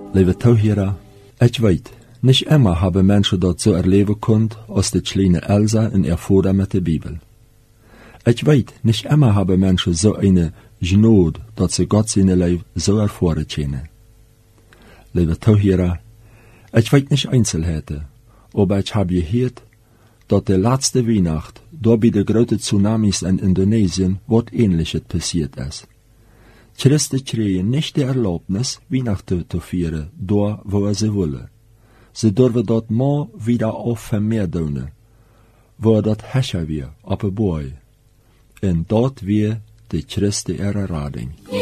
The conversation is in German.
Lieve Zuhörer, ich weet, nicht immer haben Menschen das so erleben können, als die kleine Elsa in Erfordern mit der Bibel. Ich weet, nicht immer haben Menschen so eine Gnade, dass sie Gott seine Leben so erfahren können. Lieve Zuhörer, ich weet nicht Einzelheiten, aber ich habe gehört, dass die letzte Weihnacht, da bei den großen Tsunamis in Indonesien, was Ähnliches passiert ist. Christen kriegen nicht die Erlaubnis, Weihnachten zu feiern, da wo sie wollen. Sie dürfen dort mal wieder auf vermehrt tun, wo dort Hescher wir, auf ein Boy. Und dort wir die Christen ihre Rading.